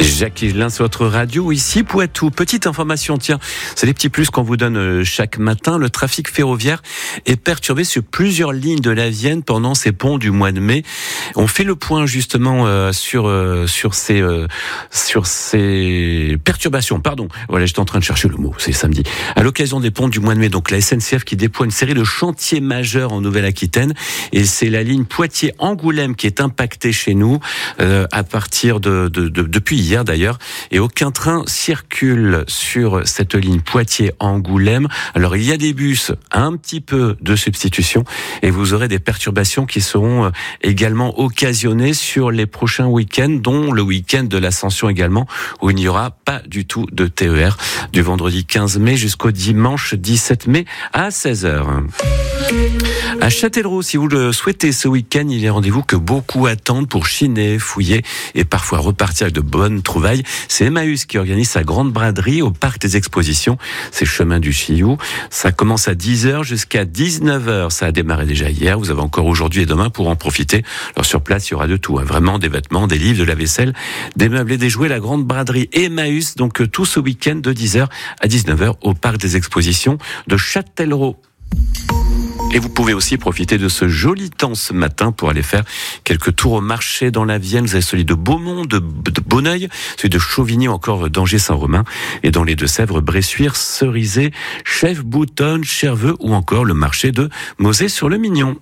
Jacques Higelin sur votre radio, ici Poitou. Petite information, tiens, c'est les petits plus qu'on vous donne chaque matin. Le trafic ferroviaire est perturbé sur plusieurs lignes de la Vienne pendant ces ponts du mois de mai. On fait le point justement sur ces perturbations. Pardon, voilà, j'étais en train de chercher le mot, c'est samedi. À l'occasion des ponts du mois de mai, donc la SNCF qui déploie une série de chantiers majeurs en Nouvelle-Aquitaine, et c'est la ligne Poitiers-Angoulême qui est impactée chez nous à partir depuis hier d'ailleurs, et aucun train circule sur cette ligne Poitiers-Angoulême. Alors il y a des bus, un petit peu de substitution, et vous aurez des perturbations qui seront également occasionnées sur les prochains week-ends, dont le week-end de l'Ascension également, où il n'y aura pas du tout de TER, du vendredi 15 mai jusqu'au dimanche 17 mai à 16h. À Châtellerault, si vous le souhaitez, ce week-end, il y a rendez-vous que beaucoup attendent pour chiner, fouiller et parfois repartir avec de bonnes trouvailles. C'est Emmaüs qui organise sa grande braderie au Parc des Expositions. C'est chemin du Chillou. Ça commence à 10h jusqu'à 19h. Ça a démarré déjà hier. Vous avez encore aujourd'hui et demain pour en profiter. Alors sur place, il y aura de tout. Vraiment des vêtements, des livres, de la vaisselle, des meubles et des jouets. La grande braderie Emmaüs, donc tout ce week-end de 10h à 19h au Parc des Expositions de Châtellerault. Et vous pouvez aussi profiter de ce joli temps ce matin pour aller faire quelques tours au marché dans la Vienne. Vous avez celui de Beaumont, de Bonneuil, celui de Chauvigny, encore d'Angers-Saint-Romain. Et dans les Deux-Sèvres, Bressuire, Cerizay, Chef-Boutonne, Cherveux ou encore le marché de Mosée-sur-le-Mignon.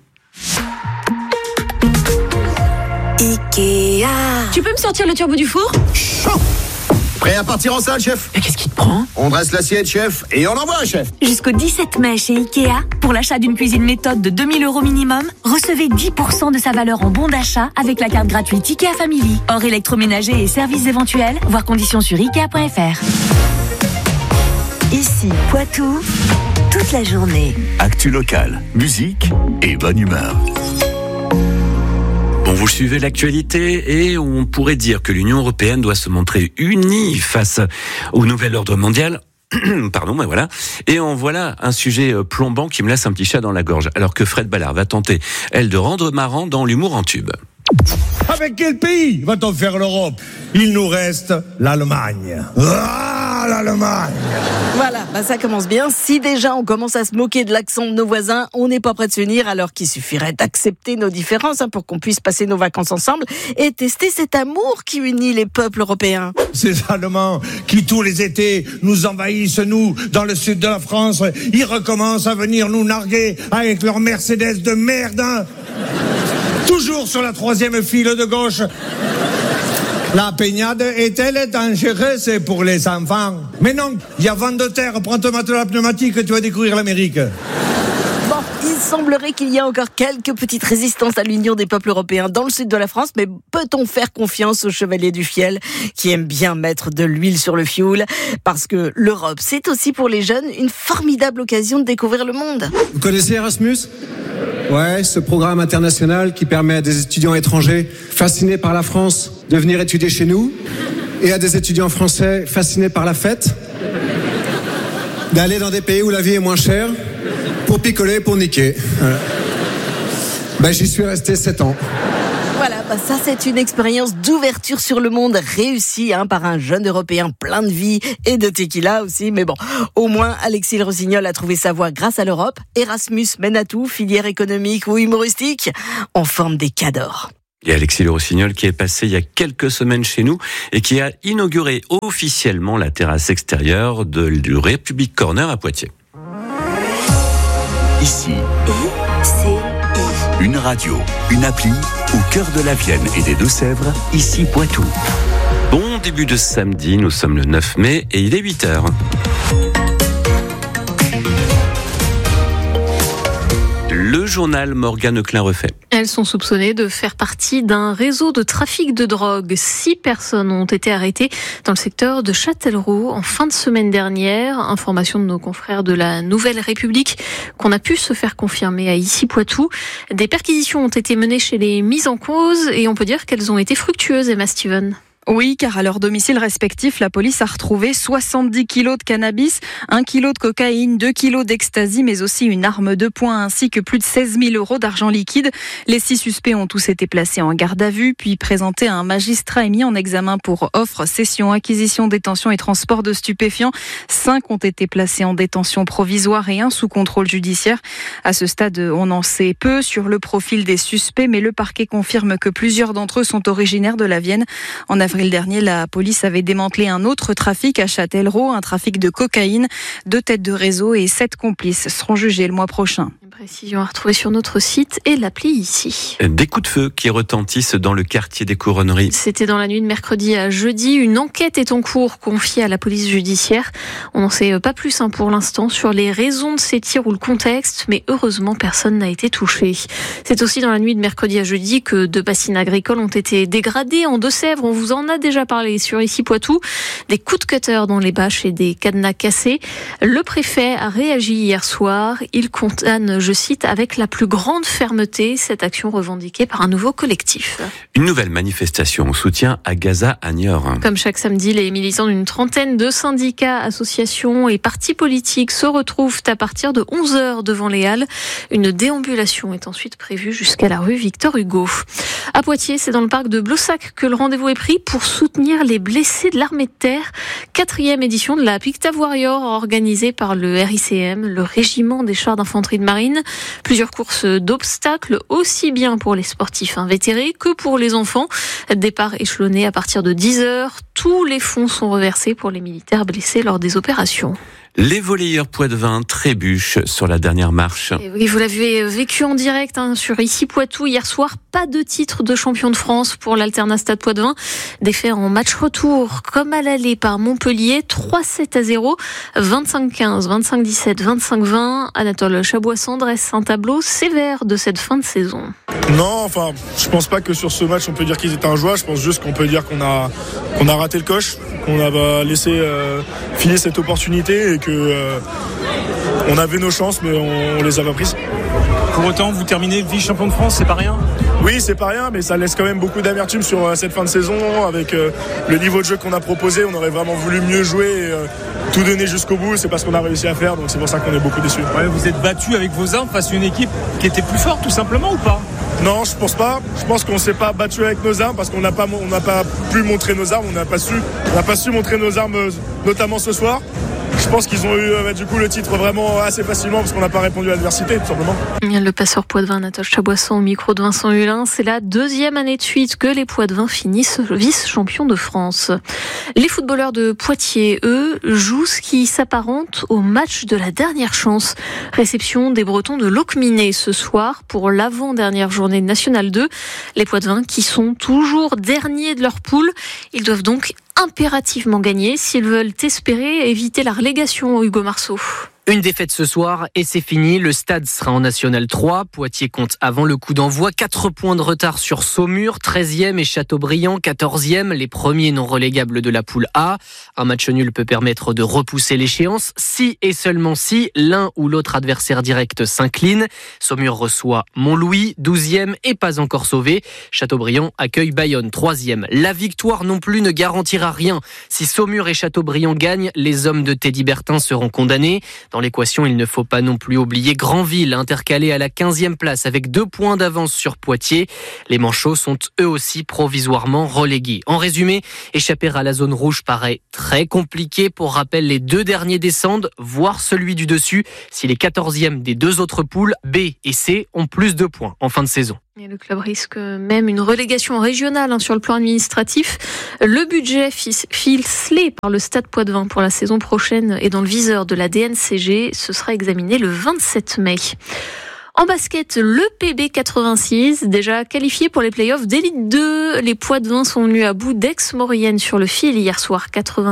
Ikea. Tu peux me sortir le turbo du four ? Chaud. Prêt à partir en salle, chef ? Mais qu'est-ce qui te prend ? On dresse l'assiette, chef, et on envoie, chef. Jusqu'au 17 mai chez Ikea, pour l'achat d'une cuisine méthode de 2 000 € minimum, recevez 10% de sa valeur en bon d'achat avec la carte gratuite Ikea Family. Hors électroménager et services éventuels, voir conditions sur Ikea.fr. Ici, Poitou, toute la journée. Actu locale, musique et bonne humeur. Bon, vous suivez l'actualité et on pourrait dire que l'Union européenne doit se montrer unie face au nouvel ordre mondial. Pardon, mais voilà. Et en voilà un sujet plombant qui me laisse un petit chat dans la gorge. Alors que Fred Ballard va tenter, elle, de rendre marrant dans l'humour en tube. Avec quel pays va-t-on faire l'Europe ? Il nous reste l'Allemagne. Ah, l'Allemagne ! Voilà, ça commence bien. Si déjà on commence à se moquer de l'accent de nos voisins, on n'est pas prêt de s'unir, alors qu'il suffirait d'accepter nos différences pour qu'on puisse passer nos vacances ensemble et tester cet amour qui unit les peuples européens. Ces Allemands qui tous les étés nous envahissent, nous, dans le sud de la France, ils recommencent à venir nous narguer avec leur Mercedes de merde, hein. Toujours sur la 3e file de gauche. La baignade est-elle dangereuse pour les enfants ? Mais non, il y a vent de terre, prends ton matelas pneumatique et tu vas découvrir l'Amérique. Bon, il semblerait qu'il y ait encore quelques petites résistances à l'union des peuples européens dans le sud de la France, mais peut-on faire confiance aux chevaliers du fiel qui aiment bien mettre de l'huile sur le fioul ? Parce que l'Europe, c'est aussi pour les jeunes une formidable occasion de découvrir le monde. Vous connaissez Erasmus ? Ouais, ce programme international qui permet à des étudiants étrangers fascinés par la France de venir étudier chez nous et à des étudiants français fascinés par la fête d'aller dans des pays où la vie est moins chère pour picoler, pour niquer. Voilà. J'y suis resté 7 ans. Voilà, ça c'est une expérience d'ouverture sur le monde réussie par un jeune Européen plein de vie et de tequila aussi. Mais bon, au moins Alexis Le Rossignol a trouvé sa voie grâce à l'Europe. Erasmus mène à tout, filière économique ou humoristique, on forme des cadors. Il y a Alexis Le Rossignol qui est passé il y a quelques semaines chez nous et qui a inauguré officiellement la terrasse extérieure du République Corner à Poitiers. Ici, une radio, une appli au cœur de la Vienne et des Deux-Sèvres, ici Poitou. Bon début de samedi, nous sommes le 9 mai et il est 8h. Le journal Morgane Klein-Refait. Elles sont soupçonnées de faire partie d'un réseau de trafic de drogue. 6 personnes ont été arrêtées dans le secteur de Châtellerault en fin de semaine dernière. Information de nos confrères de la Nouvelle République qu'on a pu se faire confirmer à Ici Poitou. Des perquisitions ont été menées chez les mises en cause et on peut dire qu'elles ont été fructueuses, Emma Steven. Oui, car à leur domicile respectif, la police a retrouvé 70 kilos de cannabis, 1 kilo de cocaïne, 2 kilos d'ecstasy, mais aussi une arme de poing ainsi que plus de 16 000 euros d'argent liquide. Les 6 suspects ont tous été placés en garde à vue, puis présentés à un magistrat et mis en examen pour offre, cession, acquisition, détention et transport de stupéfiants. 5 ont été placés en détention provisoire et 1 sous contrôle judiciaire. À ce stade, on en sait peu sur le profil des suspects, mais le parquet confirme que plusieurs d'entre eux sont originaires de la Vienne. En avril dernier, la police avait démantelé un autre trafic à Châtellerault, un trafic de cocaïne. 2 têtes de réseau et 7 complices seront jugés le mois prochain. Une précision à retrouver sur notre site et l'appli ici. Des coups de feu qui retentissent dans le quartier des Couronneries. C'était dans la nuit de mercredi à jeudi. Une enquête est en cours confiée à la police judiciaire. On n'en sait pas plus pour l'instant sur les raisons de ces tirs ou le contexte, mais heureusement personne n'a été touché. C'est aussi dans la nuit de mercredi à jeudi que 2 bassines agricoles ont été dégradées en Deux-Sèvres. On vous en a déjà parlé sur Ici Poitou. Des coups de cutter dans les bâches et des cadenas cassés. Le préfet a réagi hier soir. Il condamne, je cite, avec la plus grande fermeté cette action revendiquée par un nouveau collectif. Une nouvelle manifestation en soutien à Gaza à Niort. Comme chaque samedi, les militants d'une trentaine de syndicats, associations et partis politiques se retrouvent à partir de 11h devant les Halles. Une déambulation est ensuite prévue jusqu'à la rue Victor Hugo. À Poitiers, c'est dans le parc de Blossac que le rendez-vous est pris pour soutenir les blessés de l'armée de terre. 4e édition de la Picta Warrior organisée par le RICM, le régiment des chars d'infanterie de marine. Plusieurs courses d'obstacles, aussi bien pour les sportifs invétérés que pour les enfants. Départ échelonné à partir de 10h. Tous les fonds sont reversés pour les militaires blessés lors des opérations. Les volleyeurs poitevins trébuchent sur la dernière marche. Et oui, vous l'avez vécu en direct sur Ici Poitou hier soir. Pas de titre de champion de France pour l'Alternat Stade Poitevin. Défait en match retour comme à l'aller par Montpellier. 3-7-0, 25-15, 25-17, 25-20. Anatole Chaboisson dresse un tableau sévère de cette fin de saison. Non, enfin, je pense pas que sur ce match on peut dire qu'ils étaient injouables. Je pense juste qu'on peut dire qu'on a raté le coche, qu'on a laissé filer cette opportunité et que on avait nos chances, mais on les a pas prises. Pour autant, vous terminez vice-champion de France, c'est pas rien ? Oui, c'est pas rien, mais ça laisse quand même beaucoup d'amertume sur cette fin de saison. Avec le niveau de jeu qu'on a proposé, on aurait vraiment voulu mieux jouer et tout donner jusqu'au bout. C'est pas ce qu'on a réussi à faire, donc c'est pour ça qu'on est beaucoup déçus. Ouais, vous êtes battu avec vos armes face à une équipe qui était plus forte, tout simplement, ou pas ? Non, je pense pas. Je pense qu'on s'est pas battu avec nos armes parce qu'on n'a pas pu montrer nos armes. On n'a pas su montrer nos armes, notamment ce soir. Je pense qu'ils ont eu du coup le titre vraiment assez facilement parce qu'on n'a pas répondu à l'adversité, tout simplement. Le passeur poitevin Anatole Chaboisson au micro de Vincent Hulin. C'est la 2e année de suite que les Poitevins finissent vice-champions de France. Les footballeurs de Poitiers, eux, jouent ce qui s'apparente au match de la dernière chance. Réception des Bretons de Locminé ce soir pour l'avant-dernière journée de National 2. Les Poitevins qui sont toujours derniers de leur poule. Ils doivent donc impérativement gagner s'ils veulent espérer éviter la relégation, Hugo Marceau. Une défaite ce soir et c'est fini. Le stade sera en National 3. Poitiers compte avant le coup d'envoi 4 points de retard sur Saumur, 13e et Châteaubriand, 14e, les premiers non relégables de la poule A. Un match nul peut permettre de repousser l'échéance. Si et seulement si l'un ou l'autre adversaire direct s'incline. Saumur reçoit Montlouis, 12e et pas encore sauvé. Châteaubriand accueille Bayonne, 3e. La victoire non plus ne garantira rien. Si Saumur et Châteaubriand gagnent, les hommes de Teddy Bertin seront condamnés. Dans l'équation, il ne faut pas non plus oublier Granville, intercalé à la 15e place avec 2 points d'avance sur Poitiers. Les Manchots sont eux aussi provisoirement relégués. En résumé, échapper à la zone rouge paraît très compliqué. Pour rappel, les 2 derniers descendent, voire celui du dessus, si les 14e des 2 autres poules, B et C, ont plus de points en fin de saison. Et le club risque même une relégation régionale sur le plan administratif. Le budget ficelé par le Stade Poitevin pour la saison prochaine est dans le viseur de la DNCG. Ce sera examiné le 27 mai. En basket, le PB86, déjà qualifié pour les playoffs d'Élite 2. Les Poitevins sont venus à bout d'Aix-Maurienne sur le fil hier soir,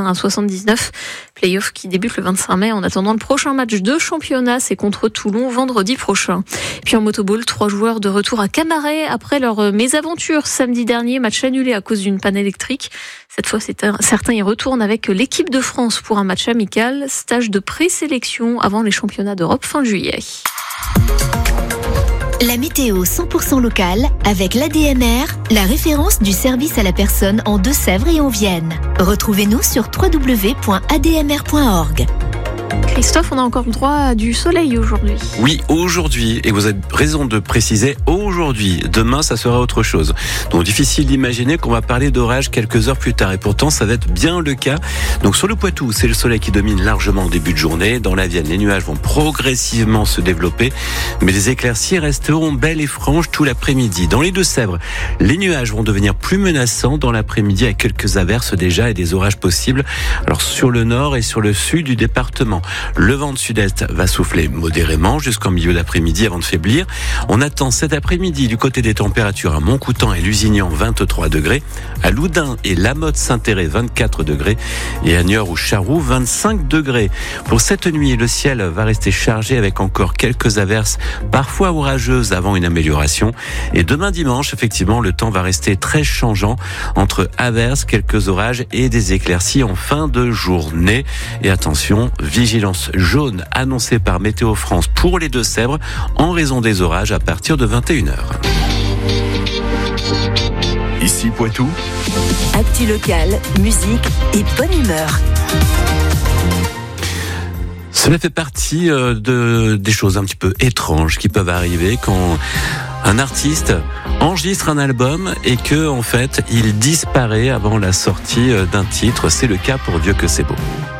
80-79. Playoffs qui débutent le 25 mai. En attendant le prochain match de championnat, c'est contre Toulon vendredi prochain. Puis en motoball, 3 joueurs de retour à Camaret après leur mésaventure samedi dernier. Match annulé à cause d'une panne électrique. Cette fois, certains y retournent avec l'équipe de France pour un match amical. Stage de présélection avant les championnats d'Europe fin juillet. La météo 100% locale avec l'ADMR, la référence du service à la personne en Deux-Sèvres et en Vienne. Retrouvez-nous sur www.admr.org. Christophe, on a encore le droit à du soleil aujourd'hui. Oui, aujourd'hui, et vous avez raison de préciser aujourd'hui. Demain, ça sera autre chose. Donc difficile d'imaginer qu'on va parler d'orage quelques heures plus tard. Et pourtant, ça va être bien le cas. Donc sur le Poitou, c'est le soleil qui domine largement au début de journée. Dans la Vienne, les nuages vont progressivement se développer, mais les éclaircies resteront belles et franches tout l'après-midi. Dans les Deux-Sèvres, les nuages vont devenir plus menaçants dans l'après-midi avec quelques averses déjà et des orages possibles. Alors sur le nord et sur le sud du département. Le vent de sud-est va souffler modérément jusqu'en milieu d'après-midi avant de faiblir. On attend cet après-midi du côté des températures à Montcoutan et Lusignan 23 degrés, à Loudun et Lamotte-Saint-Héré 24 degrés et à Niort ou Charroux 25 degrés. Pour cette nuit, le ciel va rester chargé avec encore quelques averses, parfois orageuses avant une amélioration. Et demain dimanche, effectivement, le temps va rester très changeant entre averses, quelques orages et des éclaircies en fin de journée. Et attention, vigilance jaune annoncée par Météo France pour les Deux-Sèvres en raison des orages à partir de 21h. Ici Poitou. Actu locale, musique et bonne humeur. Cela fait partie des choses un petit peu étranges qui peuvent arriver quand un artiste enregistre un album et que, en fait, il disparaît avant la sortie d'un titre. C'est le cas pour Dieu que c'est beau.